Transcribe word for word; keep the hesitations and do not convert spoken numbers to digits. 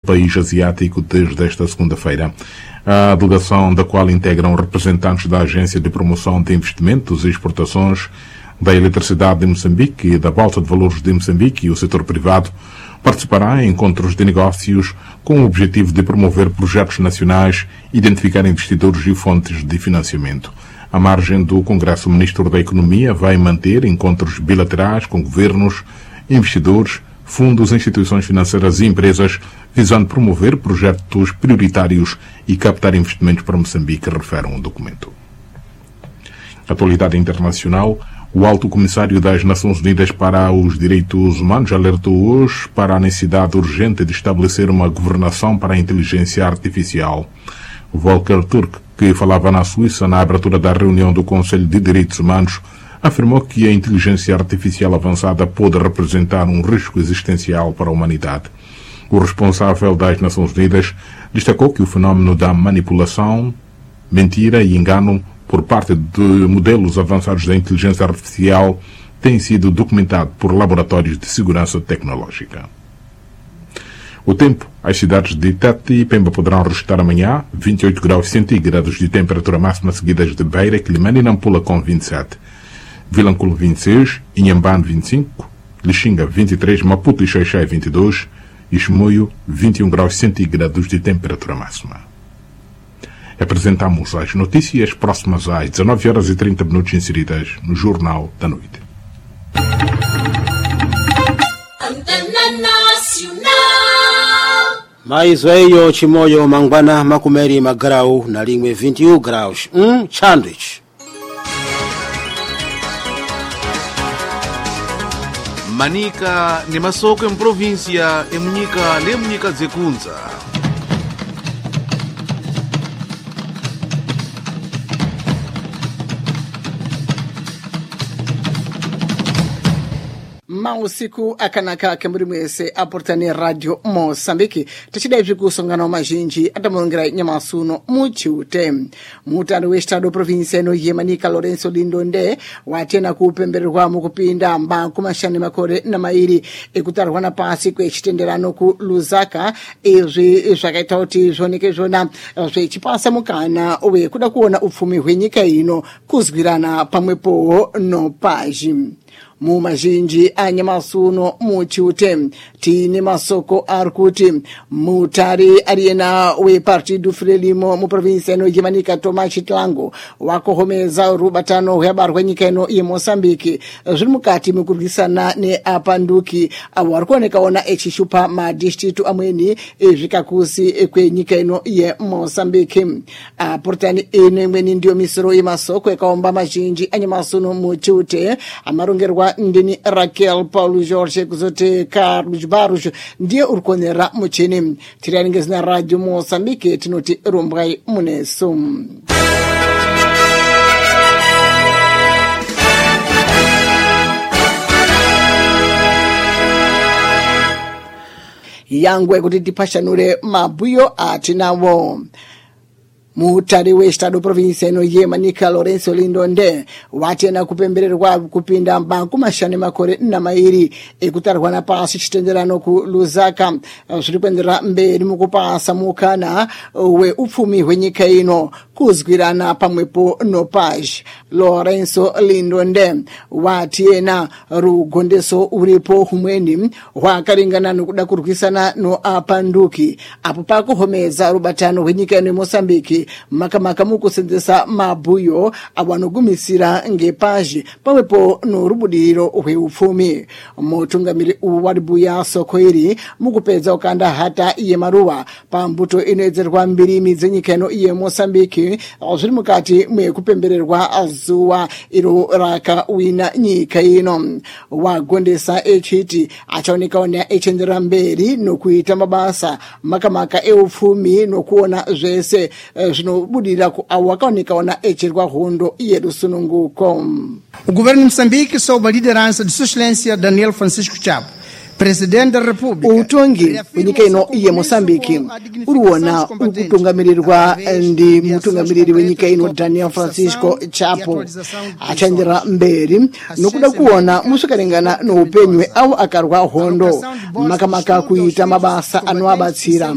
país asiático desde esta segunda-feira. A delegação, da qual integram representantes da Agência de Promoção de Investimentos e Exportações, da Eletricidade de Moçambique e da Bolsa de Valores de Moçambique e o setor privado, participará em encontros de negócios com o objetivo de promover projetos nacionais, identificar investidores e fontes de financiamento. À margem do Congresso, o Ministro da Economia vai manter encontros bilaterais com governos, investidores, fundos, instituições financeiras e empresas, visando promover projetos prioritários e captar investimentos para Moçambique, refere um documento. Atualidade internacional. O Alto Comissário das Nações Unidas para os Direitos Humanos alertou hoje para a necessidade urgente de estabelecer uma governação para a inteligência artificial. Volker Turk, que falava na Suíça na abertura da reunião do Conselho de Direitos Humanos, afirmou que a inteligência artificial avançada pode representar um risco existencial para a humanidade. O responsável das Nações Unidas destacou que o fenômeno da manipulação, mentira e engano por parte de modelos avançados da inteligência artificial tem sido documentado por laboratórios de segurança tecnológica. O tempo. As cidades de Tete e Pemba poderão registrar amanhã vinte e oito graus centígrados de temperatura máxima, seguidas de Beira, Quilimane e Nampula com vinte e sete. Vilanculo vinte e seis, Inhambane vinte e cinco, Lixinga vinte e três, Maputo e Xaixai vinte e dois e Chimoio vinte e um graus centígrados de temperatura máxima. Apresentamos as notícias próximas às dezanove horas e trinta minutos inseridas no Jornal da Noite. Antena Nacional. Mais veio Chimoio Mangwana Makumeri Magrau na língua vinte e um graus. Um Chandrich. Manica ni masoko em província e munica le munica zekunza. Mausiku akanaka kemburimwese aportani radio Moçambique tichidai kusongana mazhinji atamongera nyamasuno muchiute mutando westado province no Yemanika Lorenzo Lindonde watena kupembererwa mukupinda mbanku mashani makore na mairi ekutarwa na pasi kwechitenderano ku Lusaka izvi zvakaita kuti zvoneke zvona zvechipasa mukana uye kuda kuona upfumi hwenyika ino kuzwirana pamwepo no paji mu mazhinji anyamasuno muchiute tine masoko arikuti mutari ariena we Partido Frelimo mu province no Yemanika Tomás Chitlango wakohomeza rubatano hwebarwa nyika ino ye Moçambique zviri mukati mukurwisana ne apanduki avo varikuoneka ona echishupa madistrict amweni ezvikakusi kwenyika ino ye Moçambique aportani ine imweni ndiyo misoro yemasoko ekaomba mazhinji anyamasuno muchiute amarongerwa ndini Raquel Paulo Jorge kuzote Carlos Barros ndiye urikonera muchini tirianinge zina radio Moçambique tinoti rumbai muneso. Yangwe kuti tipashanure mabuyo atinawo. Mutari westado province no Yemanika Lorenzo Lindonde watena kupembererwa kupinda mbanku mashani makore na mairi ekutarwa na pasi chitenderano ku Lusaka zviripendera mberi mukupasa mukana we upfumi hwenyika ino kuzwirana pamwepo no paji. Lorenzo Lindonde watiena rugondeso uripo humweni hwakaringana nokuda kurwisana no apanduki apo pakuhomeza rubatano hwenyika ino Moçambique makamaka mukusenzesa mabuyo abanogumisira ngepaji pamwepo no rubudiro hweupfumi mutungamiri waribuya soko iri mukupedza ukanda hata iye maruwa pambuto inoedzerwa mbiri midzenyika ino iye Moçambique zviri mukati mwekupembererwa zuwa iro raka wina nyika ino wagondesa echiti achaoneka ona echendera mberi nokuita mabasa makamaka eupfumi nokuona zvese zvinobudira ku awakaoneka ona echirwa hondo yerusununguko. O governo de Moçambique, sob a liderança de Sua Excelência Daniel Francisco Chapo, presidente da República, utongi wenyika ino iye Moçambique uruona ukutungamirirwa ndi mutungamiriri wenyika ino Daniel Francisco Chapo achandira mberi nokuda kuona mushikarengana no upenywe au akarwa hondo makamaka kuita mabasa anoabatsira